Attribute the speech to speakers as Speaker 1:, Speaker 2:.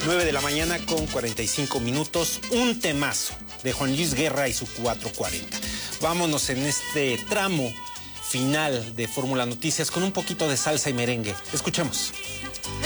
Speaker 1: 9 de la mañana con 45 minutos. Un temazo de Juan Luis Guerra y su 440. Vámonos en este tramo final de Fórmula Noticias con un poquito de salsa y merengue. Escuchemos.